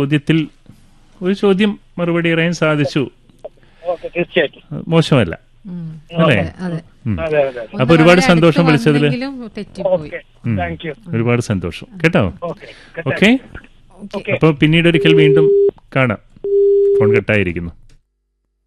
ചോദ്യത്തിൽ ഒരു ചോദ്യം മറുപടി പറയാൻ സാധിച്ചു. തീർച്ചയായിട്ടും മോശമല്ല അല്ലേ? അതെ അതെ. അപ്പൊ ഒരുപാട് സന്തോഷം വിളിച്ചതില്. Thank you. ഒരുപാട് സന്തോഷം കേട്ടോ. ഓക്കെ. അപ്പൊ പിന്നീട് ഒരിക്കൽ വീണ്ടും കാണാം. ഫോൺ കട്ടായിരിക്കുന്നു.